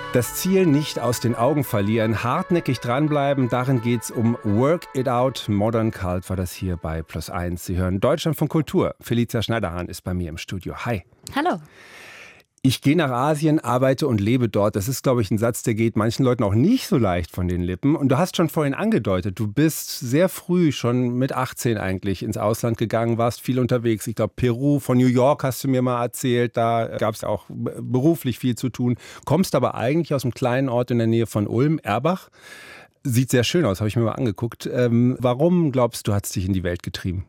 Das Ziel nicht aus den Augen verlieren, hartnäckig dranbleiben, darin geht's um Work It Out. Modern Cult war das hier bei +1. Sie hören Deutschland von Kultur. Felicia Schneiderhahn ist bei mir im Studio. Hi. Hallo. Ich gehe nach Asien, arbeite und lebe dort. Das ist, glaube ich, ein Satz, der geht manchen Leuten auch nicht so leicht von den Lippen. Und du hast schon vorhin angedeutet, du bist sehr früh, schon mit 18 eigentlich, ins Ausland gegangen, warst viel unterwegs. Ich glaube, Peru, von New York hast du mir mal erzählt. Da gab es auch beruflich viel zu tun. Kommst aber eigentlich aus einem kleinen Ort in der Nähe von Ulm, Erbach. Sieht sehr schön aus, habe ich mir mal angeguckt. Warum glaubst du, hat es dich in die Welt getrieben?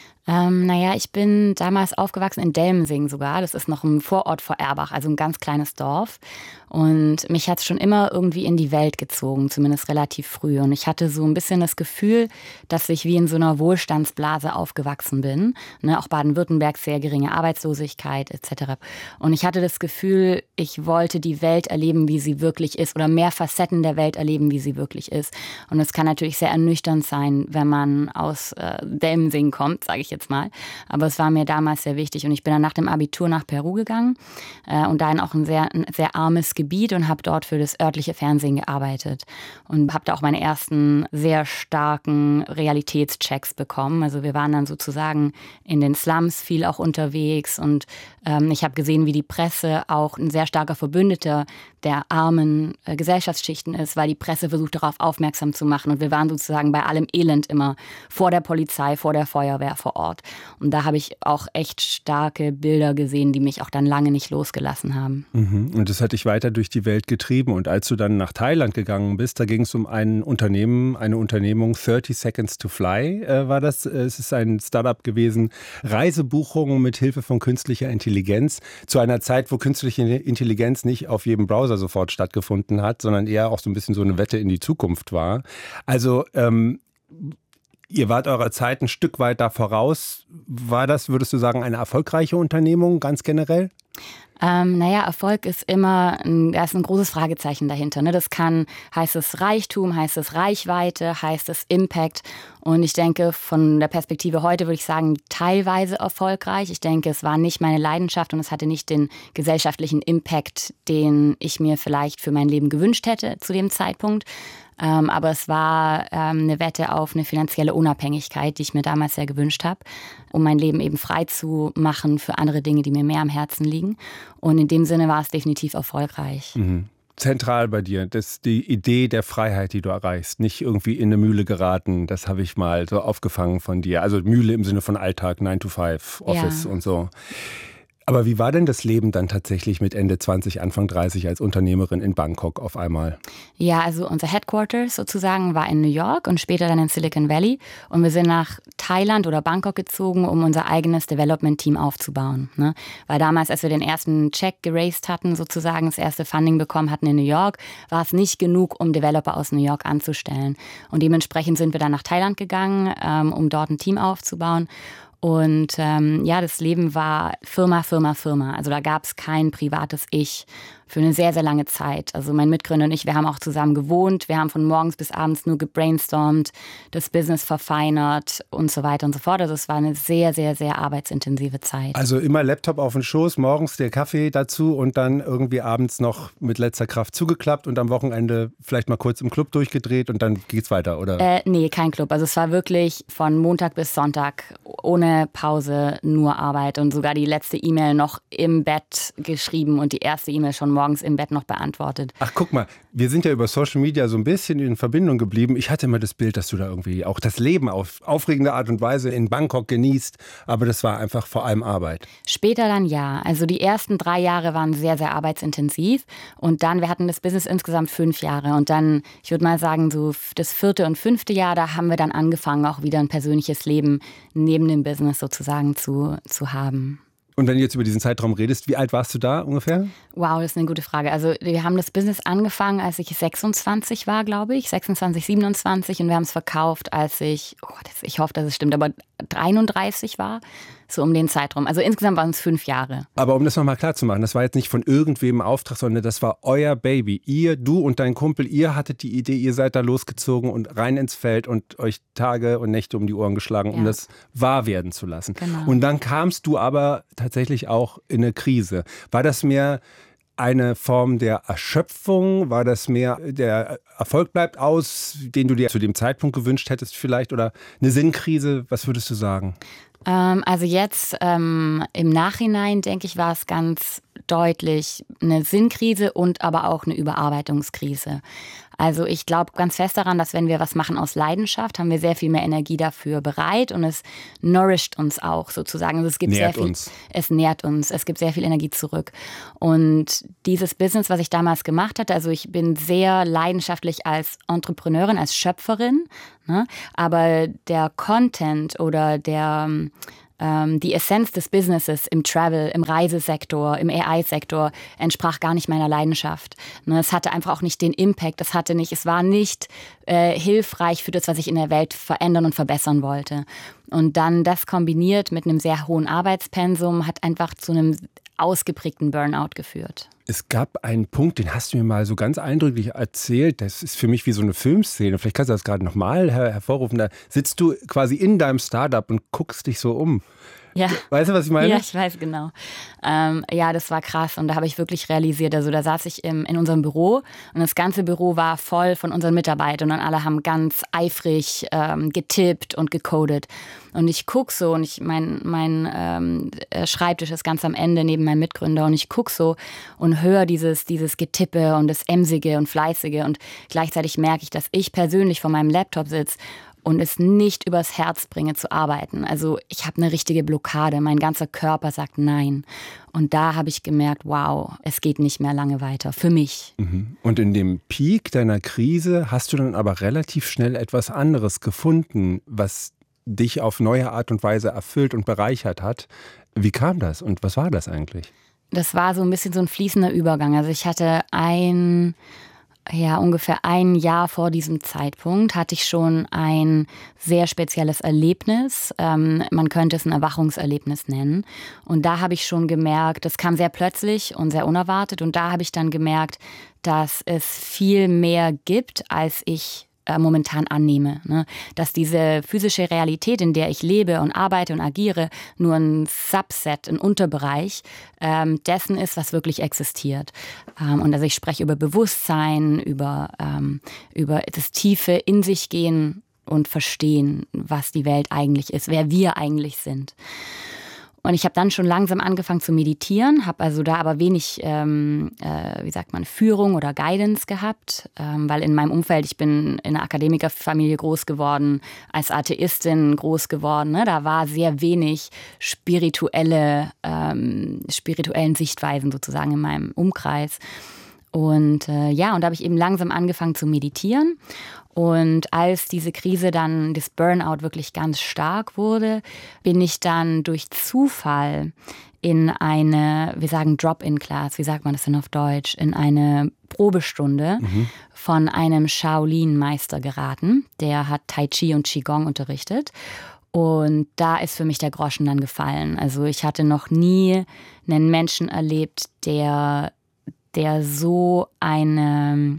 Ich bin damals aufgewachsen in Delmsing sogar. Das ist noch ein Vorort vor Erbach, also ein ganz kleines Dorf. Und mich hat es schon immer irgendwie in die Welt gezogen, zumindest relativ früh. Und ich hatte so ein bisschen das Gefühl, dass ich wie in so einer Wohlstandsblase aufgewachsen bin. Ne, auch Baden-Württemberg, sehr geringe Arbeitslosigkeit etc. Und ich hatte das Gefühl, ich wollte die Welt erleben, wie sie wirklich ist, oder mehr Facetten der Welt erleben, wie sie wirklich ist. Und es kann natürlich sehr ernüchternd sein, wenn man aus Delmsing kommt, sage ich jetzt mal. Aber es war mir damals sehr wichtig. Und ich bin dann nach dem Abitur nach Peru gegangen und da in auch ein sehr armes Gebiet und habe dort für das örtliche Fernsehen gearbeitet. Und habe da auch meine ersten sehr starken Realitätschecks bekommen. Also wir waren dann sozusagen in den Slums viel auch unterwegs. Und ich habe gesehen, wie die Presse auch ein sehr starker Verbündeter der armen Gesellschaftsschichten ist, weil die Presse versucht, darauf aufmerksam zu machen. Und wir waren sozusagen bei allem Elend immer vor der Polizei, vor der Feuerwehr vor Ort. Und da habe ich auch echt starke Bilder gesehen, die mich auch dann lange nicht losgelassen haben. Und das hat dich weiter durch die Welt getrieben. Und als du dann nach Thailand gegangen bist, da ging es um eine Unternehmung 30 Seconds to Fly war das. Es ist ein Startup gewesen, Reisebuchungen mit Hilfe von künstlicher Intelligenz. Zu einer Zeit, wo künstliche Intelligenz nicht auf jedem Browser sofort stattgefunden hat, sondern eher auch so ein bisschen so eine Wette in die Zukunft war. Also ihr wart eurer Zeit ein Stück weit da voraus. War das, würdest du sagen, eine erfolgreiche Unternehmung ganz generell? Erfolg ist immer, da ist ein großes Fragezeichen dahinter. Ne? Heißt es Reichtum, heißt es Reichweite, heißt es Impact. Und ich denke, von der Perspektive heute würde ich sagen, teilweise erfolgreich. Ich denke, es war nicht meine Leidenschaft und es hatte nicht den gesellschaftlichen Impact, den ich mir vielleicht für mein Leben gewünscht hätte zu dem Zeitpunkt. Aber es war eine Wette auf eine finanzielle Unabhängigkeit, die ich mir damals sehr gewünscht habe, um mein Leben eben frei zu machen für andere Dinge, die mir mehr am Herzen liegen. Und in dem Sinne war es definitiv erfolgreich. Mhm. Zentral bei dir, das ist die Idee der Freiheit, die du erreichst. Nicht irgendwie in eine Mühle geraten, das habe ich mal so aufgefangen von dir. Also Mühle im Sinne von Alltag, 9 to 5, Office und so. Aber wie war denn das Leben dann tatsächlich mit Ende 20, Anfang 30 als Unternehmerin in Bangkok auf einmal? Ja, also unser Headquarters sozusagen war in New York und später dann in Silicon Valley. Und wir sind nach Thailand oder Bangkok gezogen, um unser eigenes Development-Team aufzubauen. Ne? Weil damals, als wir den ersten Check geraced hatten, sozusagen das erste Funding bekommen hatten in New York, war es nicht genug, um Developer aus New York anzustellen. Und dementsprechend sind wir dann nach Thailand gegangen, um dort ein Team aufzubauen. Und das Leben war Firma. Also da gab es kein privates Ich für eine sehr, sehr lange Zeit. Also mein Mitgründer und ich, wir haben auch zusammen gewohnt. Wir haben von morgens bis abends nur gebrainstormt, das Business verfeinert und so weiter und so fort. Also es war eine sehr, sehr, sehr arbeitsintensive Zeit. Also immer Laptop auf den Schoß, morgens der Kaffee dazu und dann irgendwie abends noch mit letzter Kraft zugeklappt und am Wochenende vielleicht mal kurz im Club durchgedreht und dann geht's weiter, oder? Nee, kein Club. Also es war wirklich von Montag bis Sonntag ohne Pause nur Arbeit und sogar die letzte E-Mail noch im Bett geschrieben und die erste E-Mail schon morgens im Bett noch beantwortet. Ach, guck mal, wir sind ja über Social Media so ein bisschen in Verbindung geblieben. Ich hatte immer das Bild, dass du da irgendwie auch das Leben auf aufregende Art und Weise in Bangkok genießt, aber das war einfach vor allem Arbeit. Später dann ja. Also die ersten 3 Jahre waren sehr, sehr arbeitsintensiv und dann, wir hatten das Business insgesamt 5 Jahre und dann, ich würde mal sagen, so das 4. und 5. Jahr, da haben wir dann angefangen, auch wieder ein persönliches Leben neben dem Business sozusagen zu haben. Und wenn du jetzt über diesen Zeitraum redest, wie alt warst du da ungefähr? Wow, das ist eine gute Frage. Also wir haben das Business angefangen, als ich 26 war, glaube ich. 26, 27 und wir haben es verkauft, als ich hoffe, dass es stimmt, aber 33 war. So um den Zeitraum. Also insgesamt waren es 5 Jahre. Aber um das nochmal klar zu machen, das war jetzt nicht von irgendwem ein Auftrag, sondern das war euer Baby. Du und dein Kumpel, ihr hattet die Idee, ihr seid da losgezogen und rein ins Feld und euch Tage und Nächte um die Ohren geschlagen, um das wahr werden zu lassen. Genau. Und dann kamst du aber tatsächlich auch in eine Krise. War das mehr eine Form der Erschöpfung? War das mehr, der Erfolg bleibt aus, den du dir zu dem Zeitpunkt gewünscht hättest vielleicht? Oder eine Sinnkrise? Was würdest du sagen? Also jetzt im Nachhinein, denke ich, war es ganz deutlich eine Sinnkrise und aber auch eine Überarbeitungskrise. Also ich glaube ganz fest daran, dass wenn wir was machen aus Leidenschaft, haben wir sehr viel mehr Energie dafür bereit und es nourisht uns auch sozusagen. Also es gibt Nährt sehr viel, uns. es nährt uns, es gibt sehr viel Energie zurück. Und dieses Business, was ich damals gemacht hatte, also ich bin sehr leidenschaftlich als Entrepreneurin, als Schöpferin, ne? Aber der Content oder die Essenz des Businesses im Travel, im Reisesektor, im AI-Sektor entsprach gar nicht meiner Leidenschaft. Es hatte einfach auch nicht den Impact, es war nicht hilfreich für das, was ich in der Welt verändern und verbessern wollte. Und dann das kombiniert mit einem sehr hohen Arbeitspensum hat einfach zu einem ausgeprägten Burnout geführt. Es gab einen Punkt, den hast du mir mal so ganz eindrücklich erzählt. Das ist für mich wie so eine Filmszene. Vielleicht kannst du das gerade nochmal hervorrufen. Da sitzt du quasi in deinem Startup und guckst dich so um. Ja. Weißt du, was ich meine? Ja, ich weiß genau. Ja, das war krass und da habe ich wirklich realisiert, also da saß ich in unserem Büro und das ganze Büro war voll von unseren Mitarbeitern und alle haben ganz eifrig getippt und gecodet. Und ich gucke so und mein Schreibtisch ist ganz am Ende neben meinem Mitgründer und ich gucke so und höre dieses Getippe und das Emsige und Fleißige und gleichzeitig merke ich, dass ich persönlich vor meinem Laptop sitze und es nicht übers Herz bringe zu arbeiten. Also ich habe eine richtige Blockade, mein ganzer Körper sagt nein. Und da habe ich gemerkt, wow, es geht nicht mehr lange weiter, für mich. Und in dem Peak deiner Krise hast du dann aber relativ schnell etwas anderes gefunden, was dich auf neue Art und Weise erfüllt und bereichert hat. Wie kam das und was war das eigentlich? Das war so ein bisschen so ein fließender Übergang. Also ich hatte ungefähr ein Jahr vor diesem Zeitpunkt hatte ich schon ein sehr spezielles Erlebnis. Man könnte es ein Erwachungserlebnis nennen. Und da habe ich schon gemerkt, das kam sehr plötzlich und sehr unerwartet. Und da habe ich dann gemerkt, dass es viel mehr gibt, als ich momentan annehme. Ne? Dass diese physische Realität, in der ich lebe und arbeite und agiere, nur ein Subset, ein Unterbereich dessen ist, was wirklich existiert. Und also ich spreche über Bewusstsein, über das tiefe in sich gehen und verstehen, was die Welt eigentlich ist, wer wir eigentlich sind. Und ich habe dann schon langsam angefangen zu meditieren, habe also da aber wenig, Führung oder Guidance gehabt, weil in meinem Umfeld, ich bin in einer Akademikerfamilie groß geworden, als Atheistin groß geworden, ne? Da war sehr wenig spirituellen Sichtweisen sozusagen in meinem Umkreis. Und und da habe ich eben langsam angefangen zu meditieren. Und als diese Krise dann, das Burnout wirklich ganz stark wurde, bin ich dann durch Zufall in eine, wir sagen Drop-in-Class, wie sagt man das denn auf Deutsch, in eine Probestunde von einem Shaolin-Meister geraten. Der hat Tai Chi und Qigong unterrichtet. Und da ist für mich der Groschen dann gefallen. Also ich hatte noch nie einen Menschen erlebt, der so eine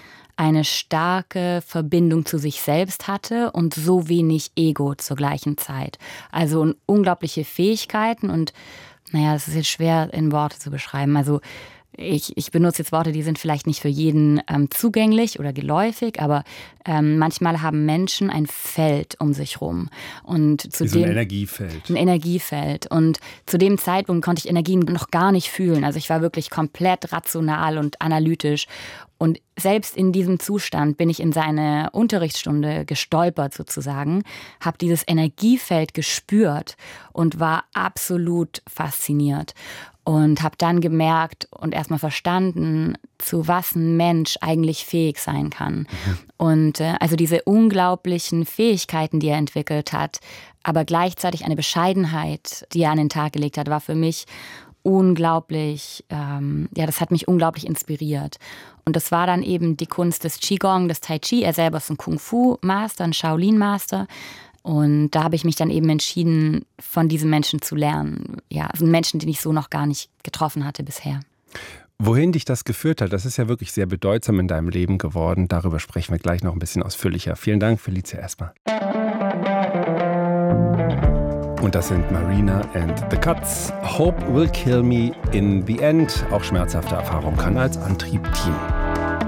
starke Verbindung zu sich selbst hatte und so wenig Ego zur gleichen Zeit. Also unglaubliche Fähigkeiten und es ist jetzt schwer in Worte zu beschreiben. Also ich benutze jetzt Worte, die sind vielleicht nicht für jeden zugänglich oder geläufig, aber manchmal haben Menschen ein Feld um sich rum. Und zu ein Energiefeld. Ein Energiefeld. Und zu dem Zeitpunkt konnte ich Energien noch gar nicht fühlen. Also ich war wirklich komplett rational und analytisch. Und selbst in diesem Zustand bin ich in seine Unterrichtsstunde gestolpert sozusagen, habe dieses Energiefeld gespürt und war absolut fasziniert. Und habe dann gemerkt und erstmal verstanden, zu was ein Mensch eigentlich fähig sein kann. Und also diese unglaublichen Fähigkeiten, die er entwickelt hat, aber gleichzeitig eine Bescheidenheit, die er an den Tag gelegt hat, war für mich unglaublich, das hat mich unglaublich inspiriert. Und das war dann eben die Kunst des Qigong, des Tai Chi. Er selber ist ein Kung-Fu-Master, ein Shaolin-Master. Und da habe ich mich dann eben entschieden, von diesem Menschen zu lernen. Ja, also einen Menschen, den ich so noch gar nicht getroffen hatte bisher. Wohin dich das geführt hat, das ist ja wirklich sehr bedeutsam in deinem Leben geworden. Darüber sprechen wir gleich noch ein bisschen ausführlicher. Vielen Dank, Felicia, erstmal. Und das sind Marina and the Cuts. Hope will kill me in the end. Auch schmerzhafte Erfahrung kann als Antrieb dienen.